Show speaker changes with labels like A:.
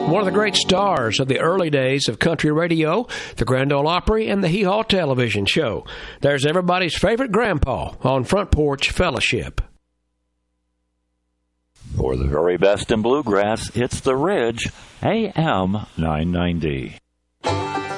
A: One of the great stars of the early days of country radio, the Grand Ole Opry, and the Hee Haw television show. There's everybody's favorite grandpa on Front Porch Fellowship.
B: For the very best in bluegrass, it's The Ridge, AM 990.